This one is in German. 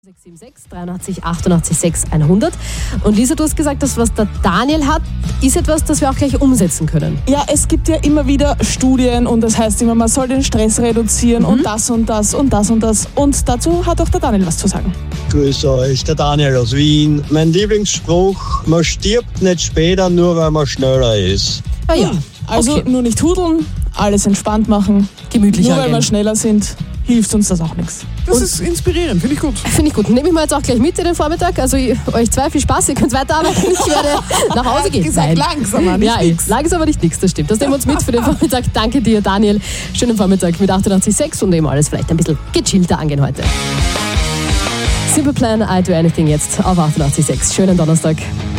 676 83 88 6 100. Und Lisa, du hast gesagt, das, was der Daniel hat, ist etwas, das wir auch gleich umsetzen können. Ja, es gibt ja immer wieder Studien und das heißt immer, man soll den Stress reduzieren und das und das und das und das. Und dazu hat auch der Daniel was zu sagen. Grüß euch, der Daniel aus Wien. Mein Lieblingsspruch: Man stirbt nicht später, nur weil man schneller ist. Ah ja, Also okay. nur nicht hudeln, alles entspannt machen. Gemütlich Nur weil angehen. wir schneller sind, hilft uns das auch nichts. Das ist inspirierend, finde ich gut. Finde ich gut. Nehme ich mal jetzt auch gleich mit in den Vormittag. Also euch zwei viel Spaß, ihr könnt weiterarbeiten. Ich werde nach Hause gehen. gesagt, langsamer, nicht nix. Langsam, aber nicht nix, das stimmt. Das nehmen wir uns mit für den Vormittag. Danke dir, Daniel. Schönen Vormittag mit 88,6 und eben alles vielleicht ein bisschen gechillter angehen heute. Simple Plan, I Do Anything jetzt auf 88,6. Schönen Donnerstag.